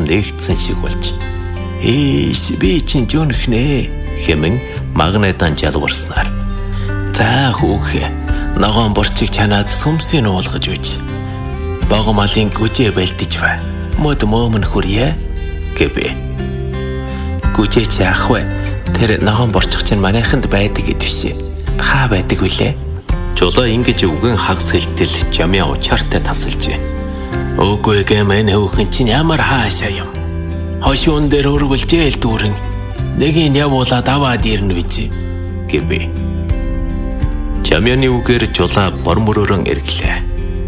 нээгдсэн шиг болж "Ийш би чинь жөнхнэ" хэмээн магнетан жалгуурснаар "За хүүхэ, ногоон борчиг чанаад сүмсийг уулгаж үж. Богомолын гүжээ бэлдэж ба. Мод мөмн хүрье" гэв. "Гүжээч яах вэ? Тэр ногоон борчих чинь манайханд байдаг гэдвшээ. Хаа байдаг вүлээ?" Жолоо ингэж үгэн хагас хэлтэл Жамяа учаартай тасалжээ. "Үгүй гэмэн хүүхэн чинь ямар хаашаа юм. Хошуун дээр өргөлжээл дүүрэн нэгийг явуулаад аваад ирнэ биз" гэв. Жамяаны үгээр жолоо бормөрөөрөн эргэлээ.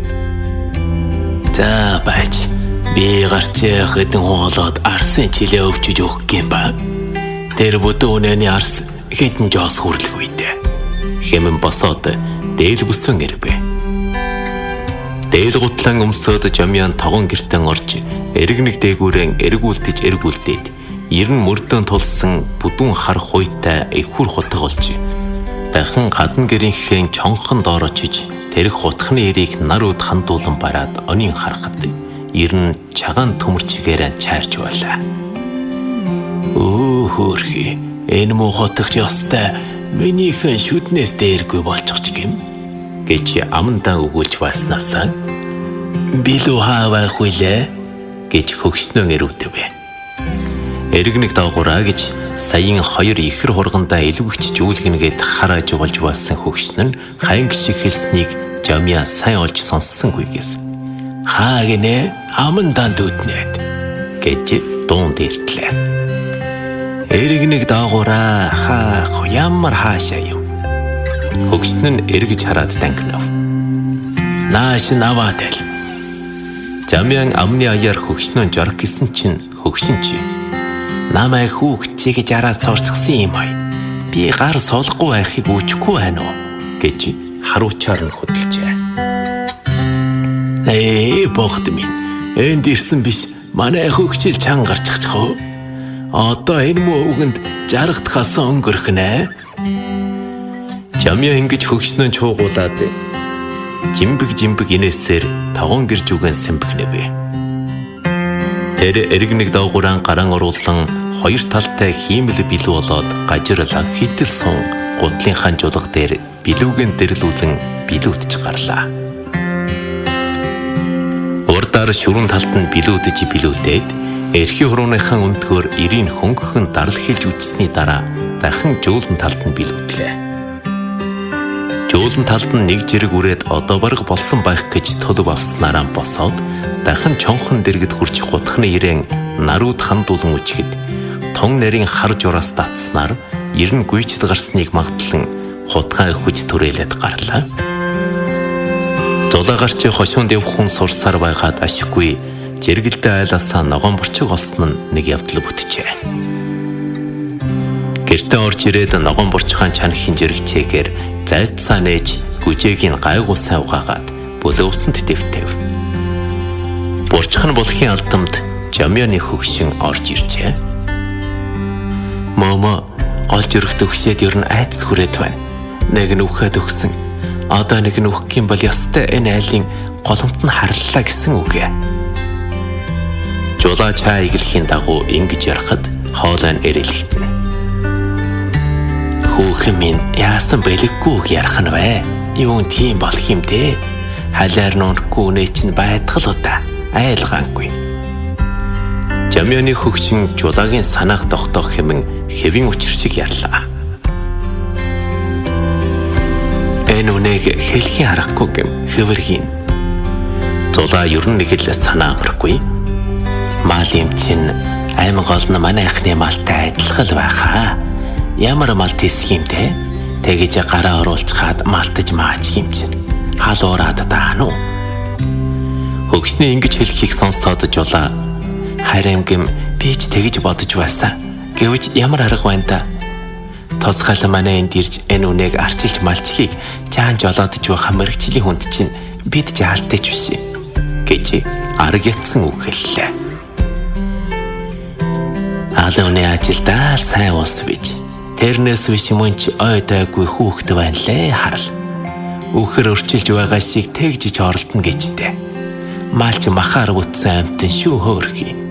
"За байж, би гарч хэдэн хоолоод арсын чилээ өвчөж өгөх юм ба. Тэр бүдүүнэний арс хэдэн жоос хүрлэхгүй дээ" хэмээн босоод дээл бүсэн ирвэ. Дээл гутлан өмсөд Жамяан тогон гертэн орж эргэнэг дээгүүрэн эргүүлдээд ерэн мөрдөн тулсан бүдүүн хар хуйтай ихүр хутаг олж дахин гадна гэрийнхэн чонхон доорочиж тэрх хутхны эрийг нар үд хандуулан бараад онийн харахад ерэн чагаан төмөрчгээрээ чаарч байлаа. "Хөөрхи, энэ муу хотогч ёстой минийхэн шүднээс дээргүй болчихч гэм" гэж амандаа өгүүлж баснасаа "Билүү хаавах хүлээ" гэж хөгснөө эрүүдэв. Эргэнэг даагураа гэж саяын 2 ихэр хургандаа илүүгч жүүлгэнгээд харааж болж басан хөгшнө нь ханг шиг хэлснийг Жамяа сайн олж сонссонгүйгээс "Хаа гинэ амандаа дүүднээд" гэж дунд иртлээ. Эргэнэг даагураа хаах ямар хаашаа юм. Хөгшнө нь эргэж хараад дангинав. "Нааш наваад эл." Жамяан амны аяар хөгшнөө жарах гэсэн чинь хөгшин чи "Намайг хүүхчийг жараад сурчсан юм ай. Би гар суулахгүй байхыг үчгүй байна уу" гэж харуучаар нь хөдөлжээ. "Богд минь, энд ирсэн биш манай хөгчил чан гарчихчих уу? Одоо энэ муу үгэнд жаргахтахаас өнгөрөх нэ." Жамяа ингэж хөгшнөө чуугуулаад жимбэг инээсээр тогон гэрж үгэн сэмбэгнэв. Тэр эргэнэг даагураан гаран оруулан 2 талтай хиймэл билүү болоод гажирлаг хитэл сун гутлынхаа жулга дээр билүүгэн дэрлүүлэн билүүдж гарлаа. Урдаар шүрэн талд нь билүүдээд эрхий хурууныхаа өндгөөр ирийн хөнгөхөн дарал хэлж үтсний дараа дахин жуулан талд нь билүүдлээ. Жуулан талд нь нэг жирэг үрээд одоо бараг болсон байх гэж төлөв авснараа босоод дахин чонхон дэргэд хурч хутхны ирээн нарууд хандуулан үчихэд тун нарийн хар жураас татснаар ерэн гүйчд гарсныг магтлан хутгаа хүч түрээлээд гарлаа. Зулаагарч хошуунд явхан сурсаар байгаад ашиггүй жиргэлдээ айлаасаа ногоон борчиг олсон нь нэг явдал бүтчээ. Гэртээ орж ирээд ногоон борчгаан чан хинжирэгчээгээр зайцаа нээж гүжээгийн гайгуусаа угаагаад бүлэвсэнд дэвтэв. Борчхан болохын алдамд Жамяаны хөгшин орж иржээ. "Момо, голж өргөт өгсөд ер нь айц хүрээд байна. Нэг нь өгөхөд өгсөн. Одоо нэг нь өгөх юм бол ёстой энэ айлын голомт нь харлаа гэсэн үг. Жулаа чаа иглэхийн дагуу ингэж ярахад хоолой нь эрэлхтэн. "Хүүхэн минь яасан бэлэггүй үг ярах нь вэ? Юу тийм болох юм те? Халаар нүнхгүй нэ чинь байтгал удаа айлгаангүй." Жамяаны хөгшин жулагийн санаах тогтоох хэмээн хэвийн учир шиг ярьлаа. "Энэ үнэг хэлхийн харахгүй гэм хэвэргийн. Зулаа ер нь нэг л санаа амархгүй. Мал юм чинь аймаг гол нь манайхны малтай адилхан байхаа. Ямар мал тесх юм те? Тэгэж гараа оруулчихад малтаж мааж юм чинь. Хал уураад даана уу?" Хөгшний ингэж хэлхийг сонсоод жулаа "Харин гэм би ч тэгэж бодож байсан. Гэвч ямар арга байна та? Тосгал манай энд ирж энэ үнэг арчилж малчихыг жаан жолоодж байх мэрэгчлийн хүнд чинь бид жаалтайч биш" гэж арга ятсан үг хэллээ. "Алууны ажилдаа сайн ус бич. Тэрнээс биш мөн ч ойдойгүй хүүхэд байна лээ харал. Үхэр өрчилж байгаа шиг тэгжиж оролдоно гэжтэй. Малч махаар үтсэн амтэн шүү хөөрхий.